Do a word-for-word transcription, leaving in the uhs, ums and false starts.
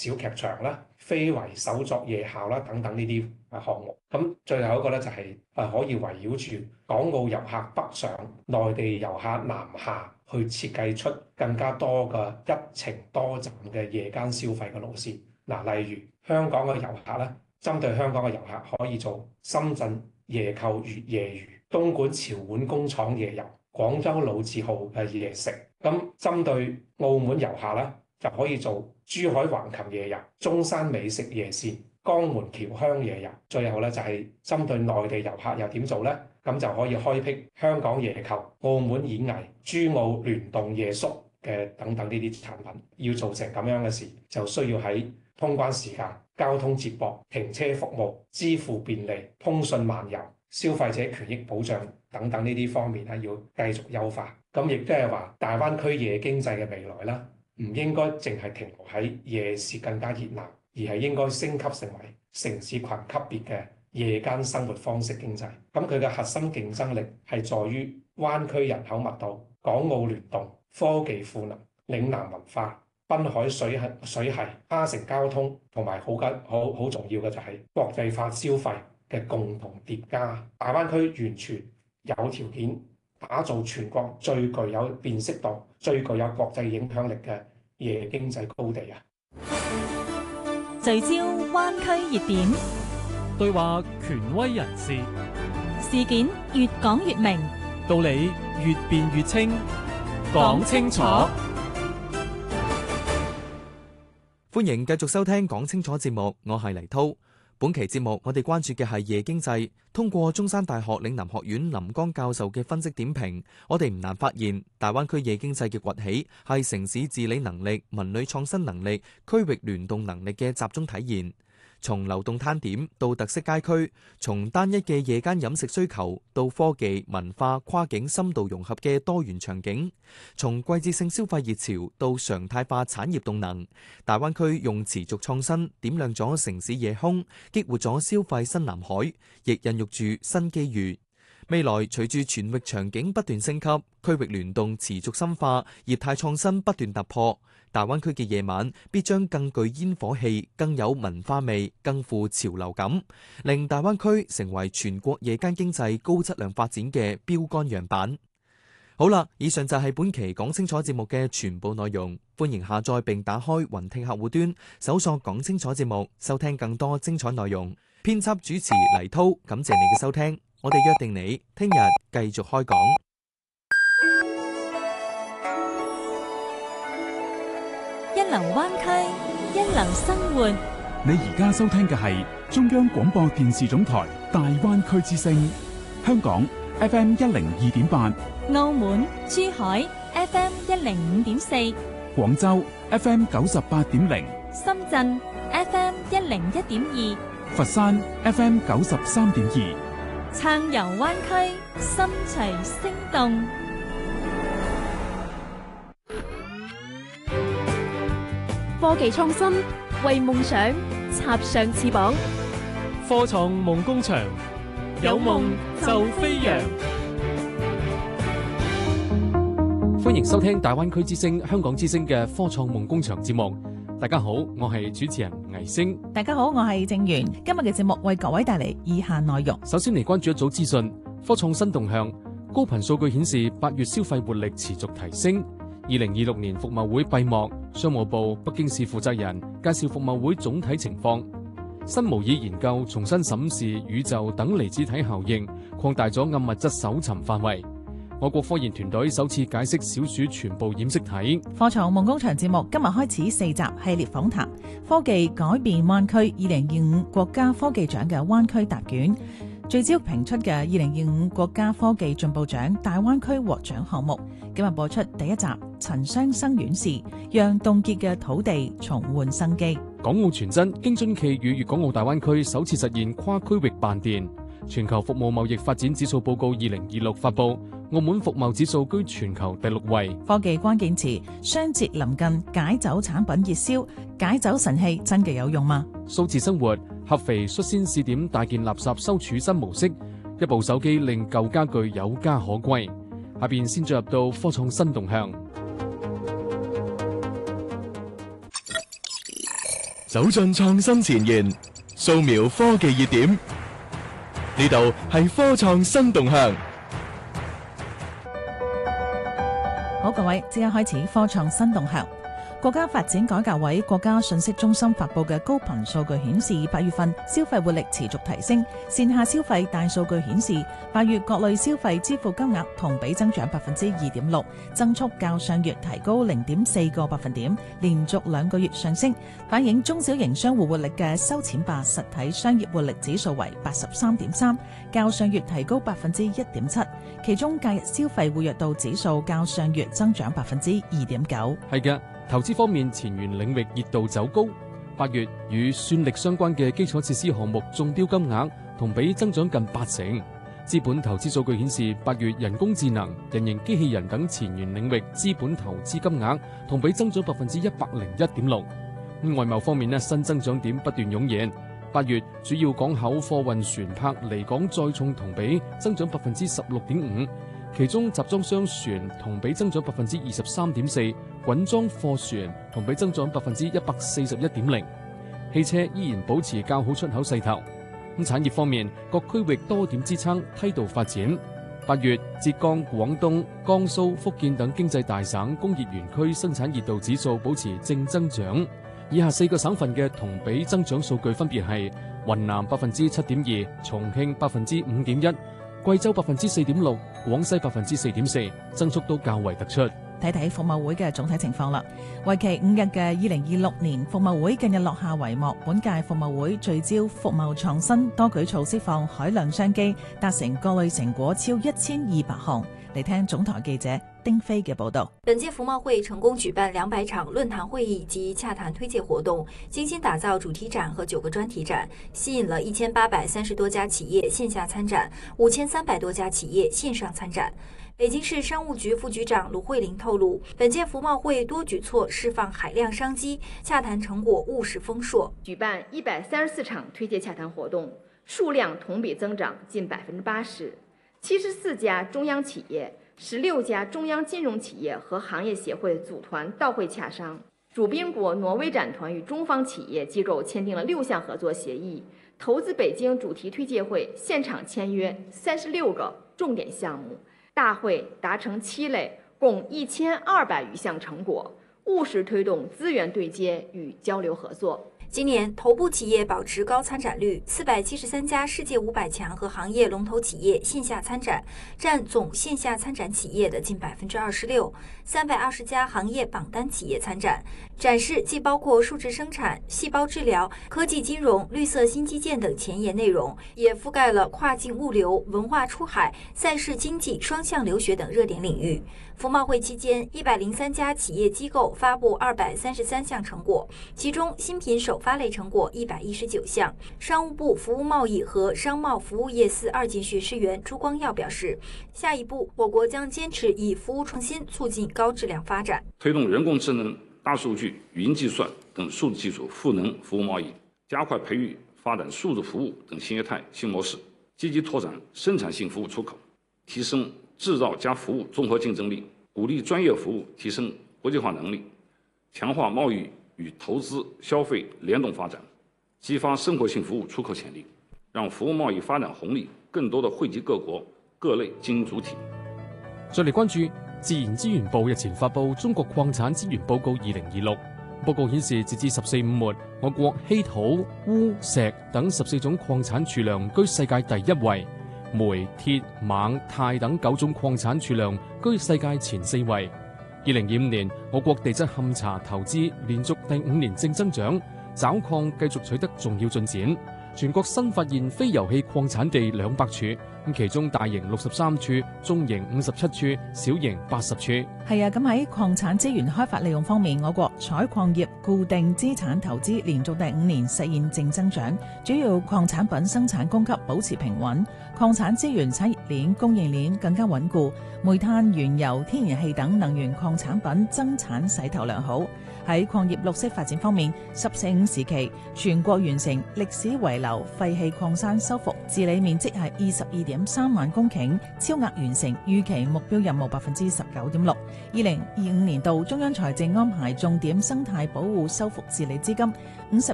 小劇場啦、非遺手作夜校啦等等呢啲啊項目。咁最後一個咧就係誒可以圍繞住港澳遊客北上、內地遊客南下，去設計出更加多嘅一程多站嘅夜間消費嘅路線。嗱，例如香港嘅遊客咧，針對香港嘅遊客可以做深圳夜購粵夜漁、東莞潮碗工廠夜遊、廣州老字號嘅夜食。咁針對澳門遊客咧，就可以做珠海橫琴夜遊、中山美食夜線、江門僑鄉夜遊。最後咧就係針對內地遊客又點做呢？咁就可以開闢香港夜購、澳門演藝、珠澳聯動夜宿嘅等等呢啲產品。要做成咁樣嘅事，就需要喺通關時間、交通接駁、停車服務、支付便利、通訊漫遊、消費者權益保障等等呢啲方面咧，要繼續優化。咁亦都係話，大灣區夜經濟嘅未來啦，唔應該淨係停留喺夜市更加熱鬧，而係應該升級成為城市群級別嘅夜間生活方式經濟。咁佢嘅核心競爭力係在於灣區人口密度、港澳聯動、科技賦能、嶺南文化、濱海水系、水系、跨城交通，同埋好緊好好重要嘅就係國際化消費嘅共同疊加。大灣區完全有條件打造全國最具有辨識度、最具有國際影響力嘅夜經濟高地啊！ 聚焦灣區熱點， 對話權威人士， 事件越講越明， 道理越辯越清，講清楚。 歡迎繼續收聽講清楚節目，我係黎濤。本期節目我哋關注嘅係夜經濟。通過中山大學嶺南學院林江教授嘅分析點評，我哋唔難發現大灣區夜經濟嘅崛起係城市治理能力、文旅創新能力、區域聯動能力嘅集中體現。從流動攤點到特色街區，從單一嘅夜間飲食需求到科技、文化、跨境深度融合嘅多元場景，從季節性消費熱潮到常態化產業動能，大灣區用持續創新點亮咗城市夜空，激活咗消費新藍海，亦孕育住新機遇。未來隨住全域場景不斷升級，區域聯動持續深化，業態創新不斷突破，大灣區嘅夜晚必將更具煙火氣、更有文化味、更富潮流感，令大灣區成為全國夜間經濟高質量發展嘅標杆樣板。好啦，以上就係本期講清楚節目嘅全部內容。歡迎下載並打開雲聽客戶端，搜索講清楚節目，收聽更多精彩內容。編輯主持黎濤，感謝你嘅收聽。我哋約定你聽日繼續開講。 一流灣區，一流生活。 你而家收聽嘅係中央廣播電視總台大灣區之聲，香港 F M 一零二點八， 澳門、珠海 F M 一零五點四， 廣州 F M 九十八點零， 深圳 F M 一零一點二， 佛山 F M 九十三點二。 暢遊灣區，心隨聲動。 科技創新，為夢想插上翅膀。 科創夢工場，有夢就飛揚。歡迎收聽大灣區之聲、香港之聲嘅科創夢工場節目。大家好，我係主持人倪星。 大家好，我係正源。今日嘅節目為各位帶嚟以下內容。 首先嚟關注一組資訊，科創新動向。高頻數據顯示，八月消費活力持續提升。二零二六年服貿會閉幕，商務部北京市負責人介紹服貿會總體情況。新模擬研究重新審視宇宙等離子體效應，擴大咗暗物質搜尋範圍。我國科研團隊首次解釋小鼠全部染色體。 科創夢工場節目今日開始四集系列訪談，科技改變灣區二零二五國家科技獎嘅灣區答卷，聚焦評出嘅二零二五國家科技進步獎大灣區獲獎項目。今日播出第一集，陳雙生院士讓凍結嘅土地重煥生機。 港澳傳真京津冀與粵港澳大灣區首次實現跨區域辦電。全球服務貿易發展指數報告二零二六發布，澳門服貿指數居全球第六位。 科技關鍵詞，雙節臨近，解酒產品熱銷，解酒神器真嘅有用嗎？ 數字生活，合肥率先試點大件垃圾收儲新模式，一部手機令舊家具有家可歸。下邊先進入到科創新動向。 走進創新前沿，掃描科技熱點。呢度係科創新動向。 好，各位，即刻開始科創新動向。國家發展改革委、國家信息中心發佈嘅高頻數據顯示，八月份消費活力持續提升。線下消費大數據顯示，八月各類消費支付金額同比增長百分之二點六，增速較上月提高零點四個百分點，連續兩個月上升。反映中小型商戶活力嘅收錢吧實體商業活力指數為八十三點三，較上月提高百分之一點七。其中假日消費活躍度指數較上月增長百分之二點九。 係嘅。投資方面，前沿領域熱度走高。八月與算力相關嘅基礎設施項目中標金額同比增長近八成。資本投資數據顯示，八月人工智能、人形機器人等前沿領域資本投資金額同比增長百分之一百零一點六。外貿方面呢，新增長點不斷湧現。八月主要港口貨運船舶離港載重同比增長百分之十六點五。其中集裝箱船同比增長百分之二十三點四，滾裝貨船同比增長百分之一百四十一點零。汽車依然保持較好出口勢頭。咁產業方面，各區域多點支撐梯度發展。八月，浙江、廣東、江蘇、福建等經濟大省工業園區生產熱度指數保持正增長。以下四個省份嘅同比增長數據分別係雲南百分之七點二，重慶百分之五點一。貴州百分之四點六，廣西百分之四點四，增速都較為突出。 睇睇服貿會嘅總體情況啦。為期五日嘅二零二六年服貿會近日落下帷幕。本屆服貿會聚焦服貿創新，多舉措釋放海量商機，達成各類成果超一千二百項。嚟聽總台記者丁飛嘅報道。 本屆服貿會成功舉辦兩百場論壇會議及洽談推介活動，精心打造主題展和九個專題展，吸引了一千八百三十多家企業線下參展，五千三百多家企業線上參展。北京市商務局副局長盧慧玲透露，本屆服貿會多舉措釋放海量商機，洽談成果務實豐碩。 舉辦一百三十四場推介洽談活動，數量同比增長近百分之八十。七十四家中央企業、十六家中央金融企業和行業協會組團到會洽商。主賓國挪威展團與中方企業機構簽訂了六項合作協議，投資北京主題推介會現場簽約三十六個重點項目，大會達成七類，共一千二百餘項成果，務實推動資源對接與交流合作。 今年頭部企業保持高參展率，四百七十三家世界五百強和行業龍頭企業線下參展，佔總線下參展企業的近百分之二十六。三百二十家行業榜單企業參展，展示既包括數值生產、細胞治療、科技金融、綠色新基建等前沿內容，也覆蓋了跨境物流、文化出海、賽事經濟、雙向留學等熱點領域。服貿會期間，一百零三家企業機構發布二百三十三項成果，其中新品首發類成果一百一十九項。商務部服務貿易和商貿服務業司二級學士員朱光耀表示，下一步我國將堅持以服務創新促進高質量發展， 推動人工智能、大數據、雲計算等數字技術賦能服務貿易，加快培育發展數字服務等新業態新模式，積極拓展生產性服務出口，提升製造加服務綜合競爭力，鼓勵專業服務提升國際化能力，強化貿易與投資消費聯動發展，激發生活性服務出口潛力，讓服務貿易發展紅利更多地惠及各國各類經營主體。 再嚟關注自然資源部日前發布《中國礦產資源報告二零二六》，報告顯示，截至十四五末，我國稀土、鎢、石等十四種礦產儲量居世界第一位。煤、鐵、錳、鈦等九種礦產儲量居世界前四位。二零二五年，我國地質勘查投資連續第五年正增長，找礦繼續取得重要進展。全國新發現非油氣礦產地兩百處，咁其中大型六十三處，中型五十七處，小型八十處。 係啊，咁喺礦產資源開發利用方面，我國採礦業固定資產投資連續第五年實現正增長，主要礦產品生產供給保持平穩，礦產資源產業鏈供應鏈更加穩固，煤炭、原油、天然氣等能源礦產品增產勢頭良好。喺礦業綠色發展方面，十四五時期全國完成歷史遺留廢棄礦山修復治理面積係二十二點三萬公頃，超額完成預期目標任務百分之十九點六。二零二五年度中央財政安排重點生態保護修復治理資金五十